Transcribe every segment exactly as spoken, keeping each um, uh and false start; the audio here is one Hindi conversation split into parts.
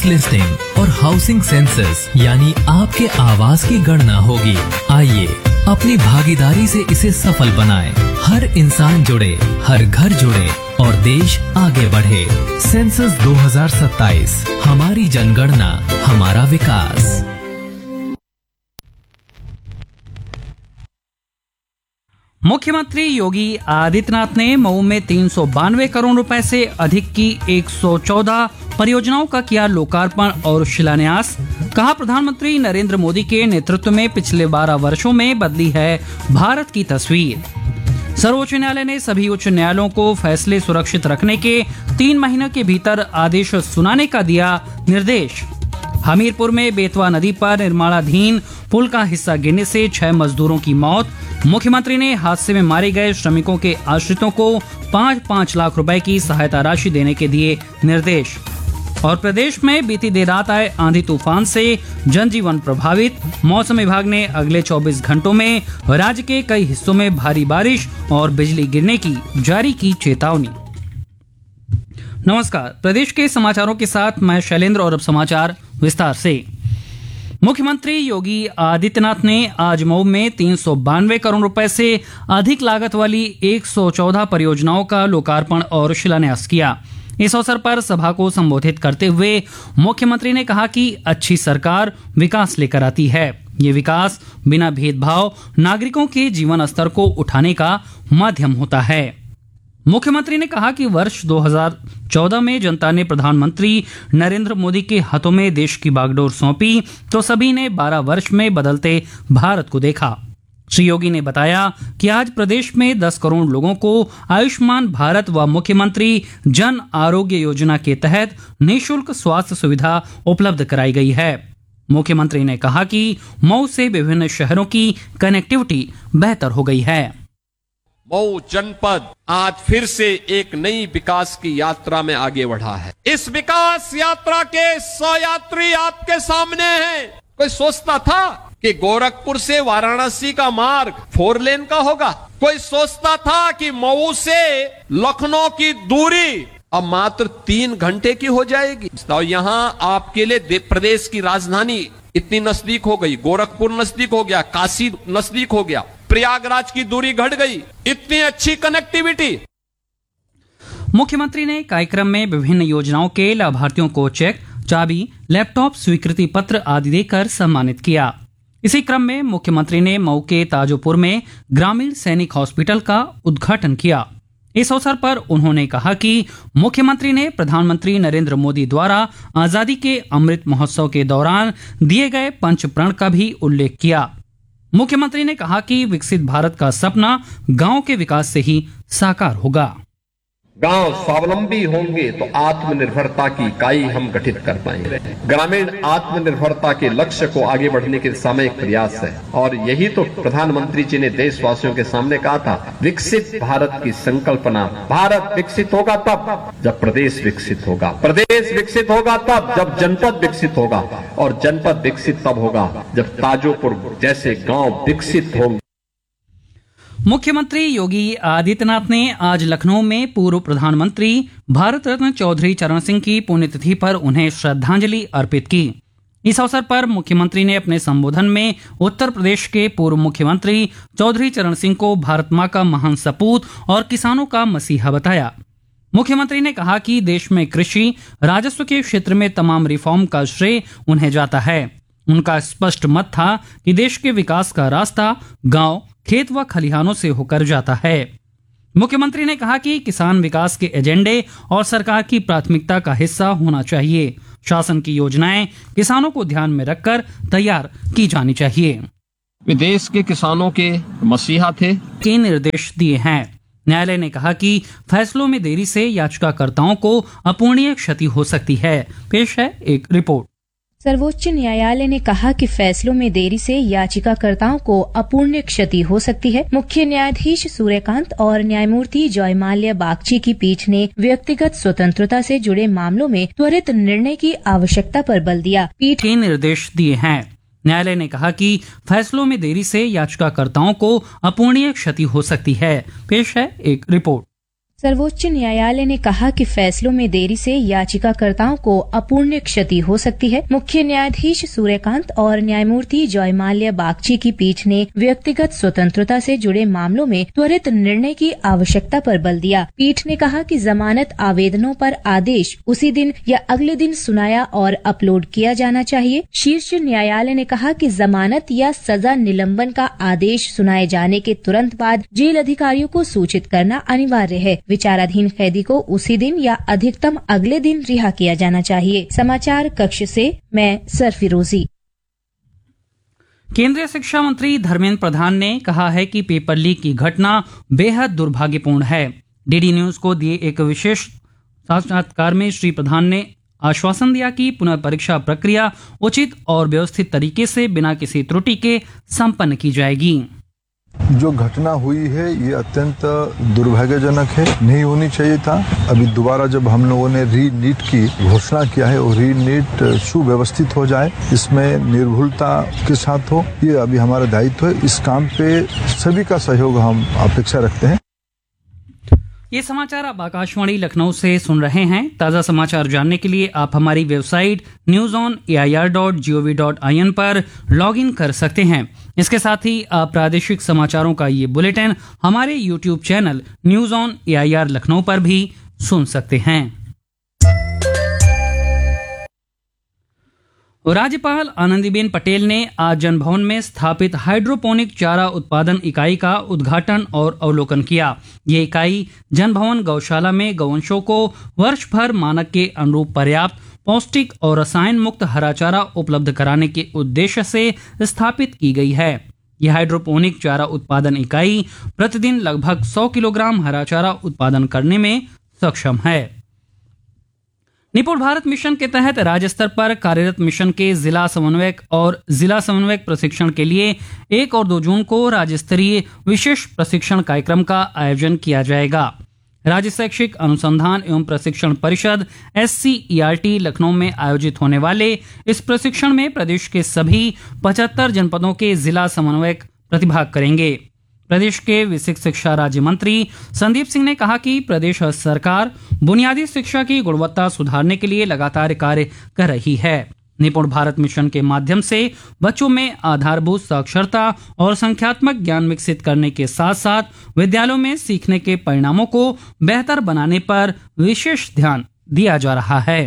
लिस्टिंग और हाउसिंग सेंसस यानी आपके आवास की गणना होगी। आइए अपनी भागीदारी से इसे सफल बनाएं। हर इंसान जुड़े, हर घर जुड़े और देश आगे बढ़े। सेंसस दो हज़ार सत्ताईस, हमारी जनगणना, हमारा विकास। मुख्यमंत्री योगी आदित्यनाथ ने मऊ में तीन सौ बानवे करोड़ रुपए से अधिक की एक सौ चौदह परियोजनाओं का किया लोकार्पण और शिलान्यास। कहा, प्रधानमंत्री नरेंद्र मोदी के नेतृत्व में पिछले बारह वर्षों में बदली है भारत की तस्वीर। सर्वोच्च न्यायालय ने सभी उच्च न्यायालयों को फैसले सुरक्षित रखने के तीन महीने के भीतर आदेश सुनाने का दिया निर्देश। हमीरपुर में बेतवा नदी पर निर्माणाधीन पुल का हिस्सा गिरने से छह मजदूरों की मौत। मुख्यमंत्री ने हादसे में मारे गए श्रमिकों के आश्रितों को पाँच पाँच लाख रुपए की सहायता राशि देने के दिए निर्देश। और प्रदेश में बीती देर रात आए आंधी तूफान से जनजीवन प्रभावित। मौसम विभाग ने अगले चौबीस घंटों में राज्य के कई हिस्सों में भारी बारिश और बिजली गिरने की जारी की चेतावनी। नमस्कार, प्रदेश के समाचारों के साथ मैं शैलेंद्र और अब समाचार विस्तार से। मुख्यमंत्री योगी आदित्यनाथ ने आज मऊ में तीन सौ बानवे करोड़ रुपए से अधिक लागत वाली एक सौ चौदह परियोजनाओं का लोकार्पण और शिलान्यास किया। इस अवसर पर सभा को संबोधित करते हुए मुख्यमंत्री ने कहा कि अच्छी सरकार विकास लेकर आती है। ये विकास बिना भेदभाव नागरिकों के जीवन स्तर को उठाने का माध्यम होता है। मुख्यमंत्री ने कहा कि वर्ष दो हज़ार चौदह में जनता ने प्रधानमंत्री नरेंद्र मोदी के हाथों में देश की बागडोर सौंपी तो सभी ने बारह वर्ष में बदलते भारत को देखा। श्री योगी ने बताया कि आज प्रदेश में दस करोड़ लोगों को आयुष्मान भारत व मुख्यमंत्री जन आरोग्य योजना के तहत निःशुल्क स्वास्थ्य सुविधा उपलब्ध कराई गई है। मुख्यमंत्री ने कहा कि मऊ से विभिन्न शहरों की कनेक्टिविटी बेहतर हो गई है। मऊ जनपद आज फिर से एक नई विकास की यात्रा में आगे बढ़ा है। इस विकास यात्रा के सौ यात्री आपके सामने हैं। कोई सोचता था कि गोरखपुर से वाराणसी का मार्ग फोर लेन का होगा? कोई सोचता था कि मऊ से लखनऊ की दूरी अब मात्र तीन घंटे की हो जाएगी? तो यहाँ आपके लिए प्रदेश की राजधानी इतनी नजदीक हो गई, गोरखपुर नजदीक हो गया, काशी नजदीक हो गया, प्रयागराज की दूरी घट गई। इतनी अच्छी कनेक्टिविटी। मुख्यमंत्री ने कार्यक्रम में विभिन्न योजनाओं के लाभार्थियों को चेक, चाबी, लैपटॉप, स्वीकृति पत्र आदि देकर सम्मानित किया। इसी क्रम में मुख्यमंत्री ने मऊ के ताजोपुर में ग्रामीण सैनिक हॉस्पिटल का उद्घाटन किया। इस अवसर पर उन्होंने कहा कि मुख्यमंत्री ने प्रधानमंत्री नरेंद्र मोदी द्वारा आजादी के अमृत महोत्सव के दौरान दिए गए पंच प्रण का भी उल्लेख किया। मुख्यमंत्री ने कहा कि विकसित भारत का सपना गांव के विकास से ही साकार होगा। गांव स्वावलंबी होंगे तो आत्मनिर्भरता की इकाई हम गठित कर पाएंगे। ग्रामीण आत्मनिर्भरता के लक्ष्य को आगे बढ़ने के सामूहिक प्रयास है और यही तो प्रधानमंत्री जी ने देशवासियों के सामने कहा था, विकसित भारत की संकल्पना। भारत विकसित होगा तब जब प्रदेश विकसित होगा, प्रदेश विकसित होगा तब जब जनपद विकसित होगा और जनपद विकसित तब होगा जब ताजोपुर जैसे गाँव विकसित होंगे। मुख्यमंत्री योगी आदित्यनाथ ने आज लखनऊ में पूर्व प्रधानमंत्री भारत रत्न चौधरी चरण सिंह की पुण्यतिथि पर उन्हें श्रद्धांजलि अर्पित की। इस अवसर पर मुख्यमंत्री ने अपने संबोधन में उत्तर प्रदेश के पूर्व मुख्यमंत्री चौधरी चरण सिंह को भारत मां का महान सपूत और किसानों का मसीहा बताया। मुख्यमंत्री ने कहा कि देश में कृषि राजस्व के क्षेत्र में तमाम रिफॉर्म का श्रेय उन्हें जाता है। उनका स्पष्ट मत था कि देश के विकास का रास्ता गांव, खेत व खलिहानों से होकर जाता है। मुख्यमंत्री ने कहा कि किसान विकास के एजेंडे और सरकार की प्राथमिकता का हिस्सा होना चाहिए। शासन की योजनाएं किसानों को ध्यान में रखकर तैयार की जानी चाहिए। वे देश के किसानों के मसीहा थे के निर्देश दिए हैं। न्यायालय ने कहा कि फैसलों में देरी से याचिकाकर्ताओं को अपूरणीय क्षति हो सकती है। पेश है एक रिपोर्ट। सर्वोच्च न्यायालय ने कहा कि फैसलों में देरी से याचिकाकर्ताओं को अपूर्णीय क्षति हो सकती है। मुख्य न्यायाधीश सूर्यकांत और न्यायमूर्ति जयमाल्या बागची की पीठ ने व्यक्तिगत स्वतंत्रता से जुड़े मामलों में त्वरित निर्णय की आवश्यकता पर बल दिया। पीठ के निर्देश दिए हैं। न्यायालय ने कहा कि फैसलों में देरी से याचिकाकर्ताओं को अपूर्णीय क्षति हो सकती है। पेश है एक रिपोर्ट। सर्वोच्च न्यायालय ने कहा कि फैसलों में देरी से याचिकाकर्ताओं को अपूर्ण्य क्षति हो सकती है। मुख्य न्यायाधीश सूर्यकांत और न्यायमूर्ति जयमाल्या बागची की पीठ ने व्यक्तिगत स्वतंत्रता से जुड़े मामलों में त्वरित निर्णय की आवश्यकता पर बल दिया। पीठ ने कहा कि जमानत आवेदनों पर आदेश उसी दिन या अगले दिन सुनाया और अपलोड किया जाना चाहिए। शीर्ष न्यायालय ने कहा कि जमानत या सजा निलंबन का आदेश सुनाए जाने के तुरंत बाद जेल अधिकारियों को सूचित करना अनिवार्य है। विचाराधीन कैदी को उसी दिन या अधिकतम अगले दिन रिहा किया जाना चाहिए। समाचार कक्ष से मैं सरफिरोजी। केंद्रीय शिक्षा मंत्री धर्मेंद्र प्रधान ने कहा है कि पेपर लीक की घटना बेहद दुर्भाग्यपूर्ण है। डीडी न्यूज को दिए एक विशेष साक्षात्कार में श्री प्रधान ने आश्वासन दिया कि पुनः परीक्षा प्रक्रिया उचित और व्यवस्थित तरीके से बिना किसी त्रुटि के संपन्न की जाएगी। जो घटना हुई है ये अत्यंत दुर्भाग्यजनक है, नहीं होनी चाहिए था। अभी दोबारा जब हम लोगों ने री नीट की घोषणा किया है और री नीट सुव्यवस्थित हो जाए, इसमें निर्भुलता के साथ हो, ये अभी हमारा दायित्व है। इस काम पे सभी का सहयोग हम अपेक्षा रखते हैं। ये समाचार आप आकाशवाणी लखनऊ से सुन रहे हैं। ताजा समाचार जानने के लिए आप हमारी website news on A I R dot G O V dot I N पर लॉग इन कर सकते हैं। इसके साथ ही आप प्रादेशिक समाचारों का ये बुलेटिन हमारे YouTube channel news on A I R Lucknow पर भी सुन सकते हैं। राज्यपाल आनंदीबेन पटेल ने आज जनभवन में स्थापित हाइड्रोपोनिक चारा उत्पादन इकाई का उद्घाटन और अवलोकन किया। ये इकाई जनभवन गौशाला में गौवंशों को वर्ष भर मानक के अनुरूप पर्याप्त पौष्टिक और रसायन मुक्त हरा चारा उपलब्ध कराने के उद्देश्य से स्थापित की गई है। यह हाइड्रोपोनिक चारा उत्पादन इकाई प्रतिदिन लगभग सौ किलोग्राम हरा चारा उत्पादन करने में सक्षम है। निपुण भारत मिशन के तहत राज्य स्तर पर कार्यरत मिशन के जिला समन्वयक और जिला समन्वयक प्रशिक्षण के लिए एक और दो जून को राज्य स्तरीय विशेष प्रशिक्षण कार्यक्रम का आयोजन किया जाएगा। राज्य शैक्षिक अनुसंधान एवं प्रशिक्षण परिषद S C E R T Lucknow में आयोजित होने वाले इस प्रशिक्षण में प्रदेश के सभी पचहत्तर जनपदों के जिला समन्वयक प्रतिभाग करेंगे। प्रदेश के विशिष्ट शिक्षा राज्य मंत्री संदीप सिंह ने कहा कि प्रदेश सरकार बुनियादी शिक्षा की गुणवत्ता सुधारने के लिए लगातार कार्य कर रही है। निपुण भारत मिशन के माध्यम से बच्चों में आधारभूत साक्षरता और संख्यात्मक ज्ञान विकसित करने के साथ साथ विद्यालयों में सीखने के परिणामों को बेहतर बनाने पर विशेष ध्यान दिया जा रहा है।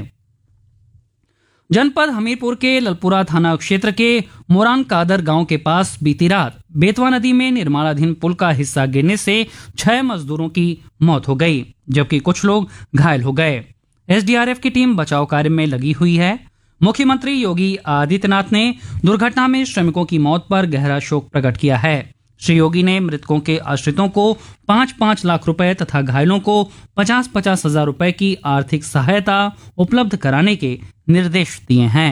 जनपद हमीरपुर के ललपुरा थाना क्षेत्र के मोरान कादर गांव के पास बीती रात बेतवा नदी में निर्माणाधीन पुल का हिस्सा गिरने से छह मजदूरों की मौत हो गई, जबकि कुछ लोग घायल हो गए। एस डी आर एफ की टीम बचाव कार्य में लगी हुई है। मुख्यमंत्री योगी आदित्यनाथ ने दुर्घटना में श्रमिकों की मौत पर गहरा शोक प्रकट किया है। श्री योगी ने मृतकों के आश्रितों को पाँच पाँच लाख रुपए तथा घायलों को पचास पचास हजार रुपए की आर्थिक सहायता उपलब्ध कराने के निर्देश दिए हैं।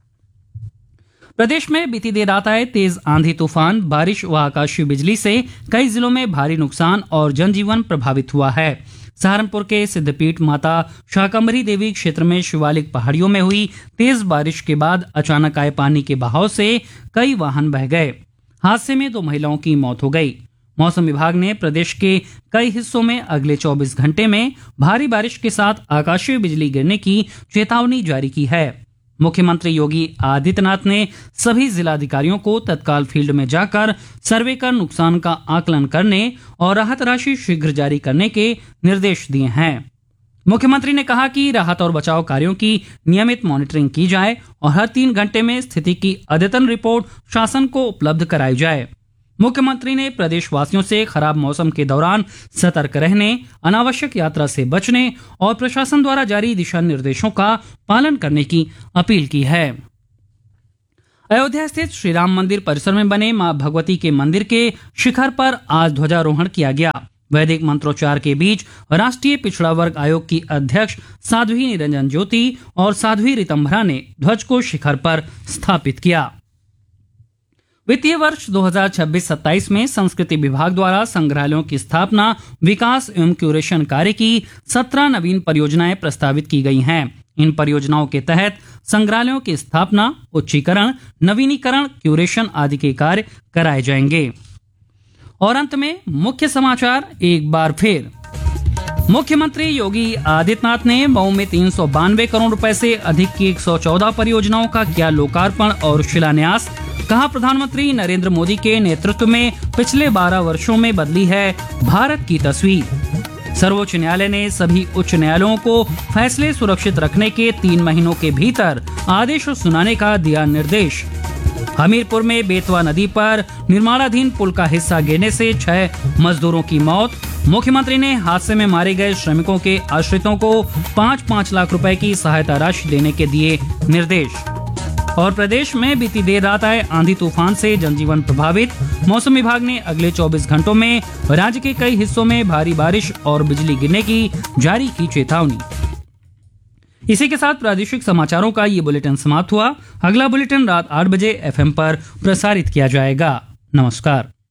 प्रदेश में बीती देर रात आए तेज आंधी तूफान, बारिश व आकाशीय बिजली से कई जिलों में भारी नुकसान और जनजीवन प्रभावित हुआ है। सहारनपुर के सिद्धपीठ माता शाकंभरी देवी क्षेत्र में शिवालिक पहाड़ियों में हुई तेज बारिश के बाद अचानक आए पानी के बहाव से कई वाहन बह गए। हादसे में दो महिलाओं की मौत हो गई। मौसम विभाग ने प्रदेश के कई हिस्सों में अगले चौबीस घंटे में भारी बारिश के साथ आकाशीय बिजली गिरने की चेतावनी जारी की है। मुख्यमंत्री योगी आदित्यनाथ ने सभी जिलाधिकारियों को तत्काल फील्ड में जाकर सर्वे कर नुकसान का आकलन करने और राहत राशि शीघ्र जारी करने के निर्देश दिए हैं। मुख्यमंत्री ने कहा कि राहत और बचाव कार्यों की नियमित मॉनिटरिंग की जाए और हर तीन घंटे में स्थिति की अद्यतन रिपोर्ट शासन को उपलब्ध कराई जाए। मुख्यमंत्री ने प्रदेशवासियों से खराब मौसम के दौरान सतर्क रहने, अनावश्यक यात्रा से बचने और प्रशासन द्वारा जारी दिशा निर्देशों का पालन करने की अपील की है। अयोध्या स्थित श्री राम मंदिर परिसर में बने मां भगवती के मंदिर के शिखर पर आज ध्वजारोहण किया गया। वैदिक मंत्रोच्चार के बीच राष्ट्रीय पिछड़ा वर्ग आयोग की अध्यक्ष साध्वी निरंजन ज्योति और साध्वी रितंभरा ने ध्वज को शिखर पर स्थापित किया। वित्तीय वर्ष दो हज़ार छब्बीस सत्ताईस में संस्कृति विभाग द्वारा संग्रहालयों की स्थापना, विकास एवं क्यूरेशन कार्य की सत्रह नवीन परियोजनाएं प्रस्तावित की गई हैं। इन परियोजनाओं के तहत संग्रहालयों की स्थापना, उच्चीकरण, नवीनीकरण, क्यूरेशन आदि के कार्य कराए जाएंगे। और अंत में मुख्य समाचार एक बार फिर। मुख्यमंत्री योगी आदित्यनाथ ने मऊ में तीन सौ बानवे करोड़ रुपए से अधिक की एक सौ चौदह परियोजनाओं का किया लोकार्पण और शिलान्यास। कहा, प्रधानमंत्री नरेंद्र मोदी के नेतृत्व में पिछले बारह वर्षों में बदली है भारत की तस्वीर। सर्वोच्च न्यायालय ने सभी उच्च न्यायालयों को फैसले सुरक्षित रखने के तीन महीनों के भीतर आदेश सुनाने का दिया निर्देश। हमीरपुर में बेतवा नदी पर निर्माणाधीन पुल का हिस्सा गिरने से छह मजदूरों की मौत। मुख्यमंत्री ने हादसे में मारे गए श्रमिकों के आश्रितों को पाँच पाँच लाख रुपए की सहायता राशि देने के दिए निर्देश। और प्रदेश में बीती देर रात आए आंधी तूफान से जनजीवन प्रभावित। मौसम विभाग ने अगले चौबीस घंटों में राज्य के कई हिस्सों में भारी बारिश और बिजली गिरने की जारी की चेतावनी। इसी के साथ प्रादेशिक समाचारों का ये बुलेटिन समाप्त हुआ। अगला बुलेटिन रात आठ बजे एफएम पर प्रसारित किया जाएगा। नमस्कार।